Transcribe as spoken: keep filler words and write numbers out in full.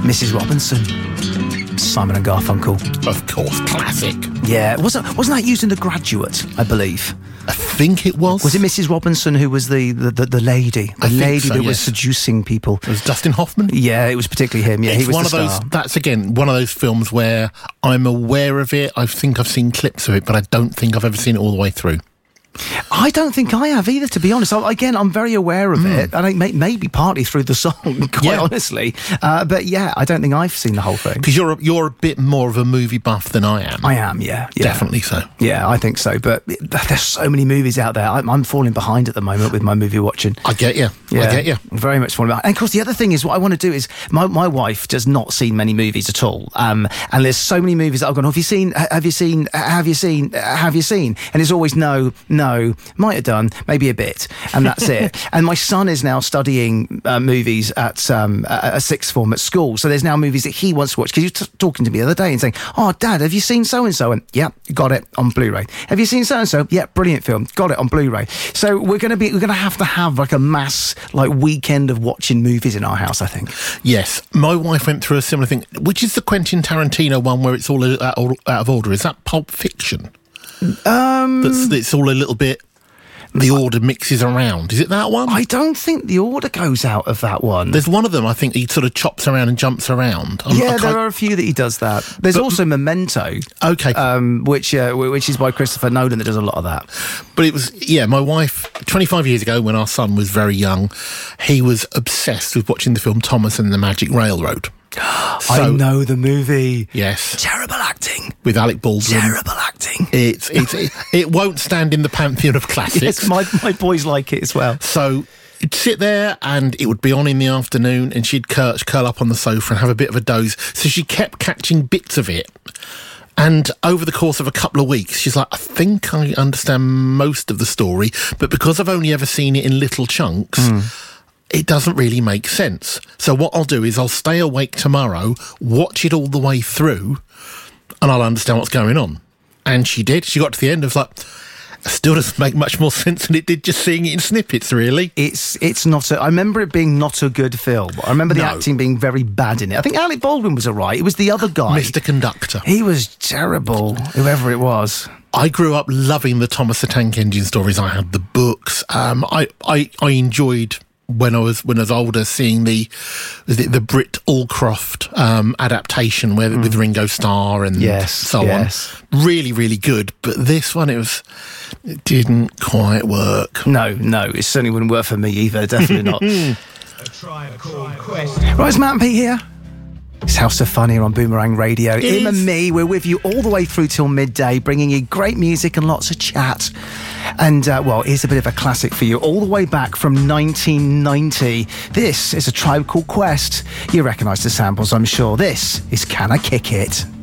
Missus Robinson. Simon and Garfunkel. Of course, classic. Yeah, wasn't wasn't that used in The Graduate, I believe? I think it was. Was it Missus Robinson who was the, the, the, the lady? The I think lady so, that yes. was seducing people. It was Dustin Hoffman? Yeah, it was particularly him. Yeah, it's he was one the of star. those. That's again one of those films where I'm aware of it. I think I've seen clips of it, but I don't think I've ever seen it all the way through. I don't think I have either, to be honest. I, again, I'm very aware of Mm. it, and I may, maybe partly through the song, quite Yeah. honestly. Uh, but yeah, I don't think I've seen the whole thing. Because you're a, you're a bit more of a movie buff than I am. I am, yeah, yeah. Definitely so. Yeah, I think so. But it- there's so many movies out there. I'm, I'm falling behind at the moment with my movie watching. I get you. Yeah, I get you. Very much falling behind. And of course, the other thing is, what I want to do is, my, my wife does not see many movies at all. Um, and there's so many movies that I've gone, have you seen, have you seen, have you seen, have you seen? And it's always no, no, might have done, maybe a bit, and that's it. And my son is now studying uh, movies at um, a, a sixth form at school, so there's now movies that he wants to watch, because he was t- talking to me the other day and saying, oh, Dad, have you seen so-and-so? And yeah, got it on Blu-ray. Have you seen so-and-so? Yeah, brilliant film, got it on Blu-ray. So we're going to be, we're going to have to have like a mass like weekend of watching movies in our house, I think. Yes, my wife went through a similar thing. Which is the Quentin Tarantino one where it's all out out of order? Is that Pulp Fiction? Um, That's it's all a little bit. The order mixes around. Is it that one? I don't think the order goes out of that one. There's one of them, I think, he sort of chops around and jumps around. I'm, I yeah, can't- there are a few that he does that. There's But- also Memento, Okay. um, which uh, which is by Christopher Nolan, that does a lot of that. But it was, yeah, my wife, twenty-five years ago, when our son was very young, he was obsessed with watching the film Thomas and the Magic Railroad. I So- know the movie. Yes. Terrible acting. With Alec Baldwin. Terrible acting. It's, it's, it, it won't stand in the pantheon of classics. Yes, my, my boys like it as well. So you'd sit there and it would be on in the afternoon and she'd curl, curl up on the sofa and have a bit of a doze. So she kept catching bits of it. And over the course of a couple of weeks, she's like, I think I understand most of the story, but because I've only ever seen it in little chunks, it doesn't really make sense. So what I'll do is I'll stay awake tomorrow, watch it all the way through, and I'll understand what's going on. And she did. She got to the end of like, it still doesn't make much more sense than it did just seeing it in snippets, really. It's it's not a... I remember it being not a good film. I remember the No. acting being very bad in it. I think Alec Baldwin was all right. It was the other guy. Mister Conductor. He was terrible, whoever it was. I grew up loving the Thomas the Tank Engine stories. I had the books. Um, I, I I enjoyed when I was when I was older seeing the the, the Britt Allcroft um, adaptation where, with Ringo Starr and Yes, so yes. on. Really, really good. But this one, it was it didn't quite work. No, no, it certainly wouldn't work for me either. Definitely not. A Tribe Called Quest. Right, it's Matt and Pete here. It's House of Fun here on Boomerang Radio. It Him is. and me, we're with you all the way through till midday, bringing you great music and lots of chat. And, uh, well, here's a bit of a classic for you, all the way back from nineteen ninety. This is A Tribe Called Quest. You recognise the samples, I'm sure. This is Can I Kick It?